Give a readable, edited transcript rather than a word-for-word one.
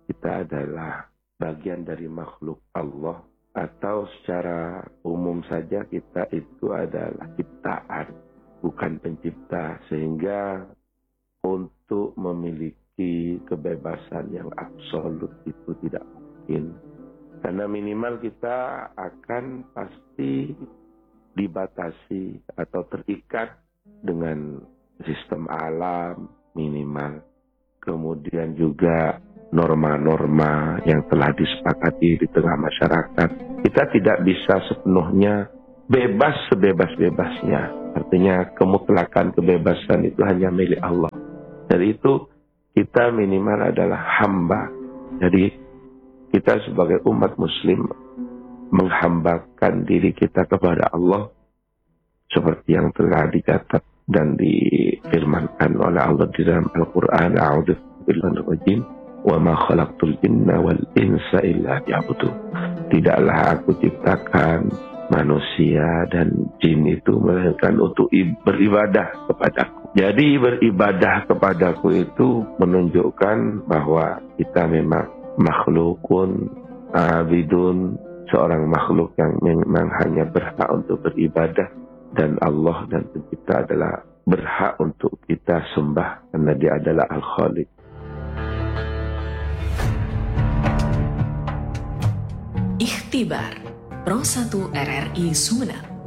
kita adalah bagian dari makhluk Allah, atau secara umum saja kita itu adalah ciptaan, bukan pencipta, sehingga untuk memiliki kebebasan yang absolut itu tidak mungkin. Karena minimal kita akan pasti dibatasi atau terikat dengan sistem alam minimal. Kemudian juga norma-norma yang telah disepakati di tengah masyarakat. Kita tidak bisa sepenuhnya bebas sebebas-bebasnya. Artinya kemutlakan kebebasan itu hanya milik Allah. Dari itu kita minimal adalah hamba. Jadi kita sebagai umat muslim menghambakan diri kita kepada Allah seperti yang telah dicatat dan difirmankan oleh Allah di dalam Al-Quran. A'udzu billahi minasy rajim. Wa ma khalaqtul jinna wal insa illa liya'budun. Tidaklah aku ciptakan manusia dan jin itu melainkan untuk beribadah kepadaku. Jadi beribadah kepadaku itu menunjukkan bahwa kita memang makhlukun abidun, seorang makhluk yang memang hanya berhak untuk beribadah, dan Allah dan pencipta adalah berhak untuk kita sembah karena dia adalah Al-Khaliq. Ikhtibar Pro 1 RRI Sumeneb.